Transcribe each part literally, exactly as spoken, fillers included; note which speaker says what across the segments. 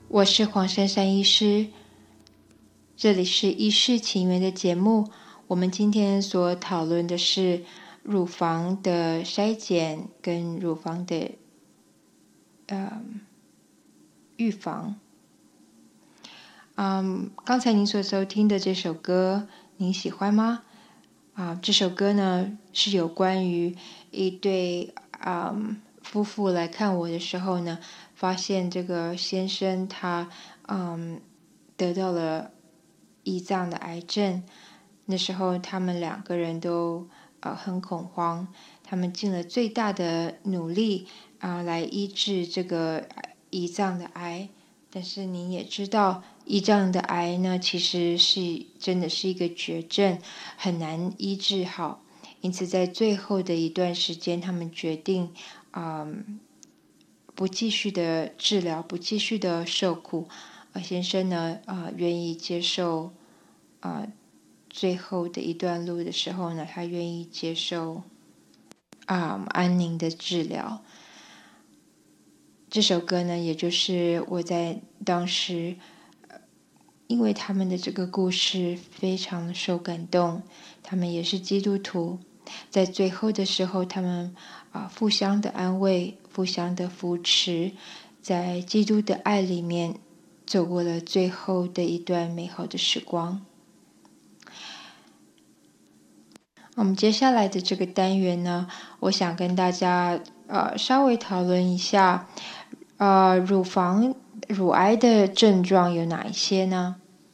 Speaker 1: 我是黄珊珊医师，这里是医事情缘的节目。我们今天所讨论的是乳房的筛检跟乳房的呃预防。嗯，刚才您所收听的这首歌，您喜欢吗？啊，这首歌呢是有关于一对嗯夫妇来看我的时候呢，发现这个先生他嗯得到了胰脏的癌症。那时候他们两个人都呃很恐慌，他们尽了最大的努力啊、呃、来医治这个胰脏的癌。但是您也知道，胰脏的癌呢其实是真的是一个绝症，很难医治好。因此在最后的一段时间，他们决定嗯不继续的治疗，不继续的受苦。呃，先生呢啊、呃、愿意接受啊、呃、最后的一段路的时候呢，他愿意接受啊、安宁的治疗。这首歌呢，也就是我在当时，因为他们的这个故事非常受感动，他们也是基督徒，在最后的时候，他们啊互相的安慰，互相的扶持，在基督的爱里面走过了最后的一段美好的时光。我们接下来的这个单元呢，我想跟大家呃稍微讨论一下，呃，乳房乳癌的症状有哪一些呢？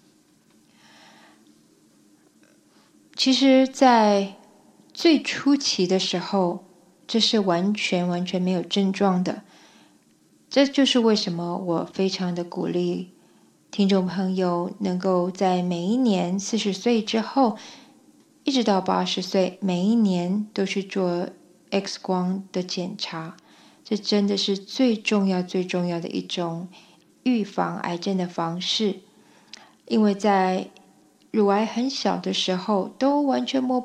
Speaker 1: 其实，在最初期的时候，这是完全完全没有症状的。这就是为什么我非常的鼓励听众朋友能够在每一年四十岁之后，一直到八十岁，每一年都去做 X 光的检查。这真的是最重要最重要的一种预防癌症的方式。因为在乳癌很小的时候，都完全摸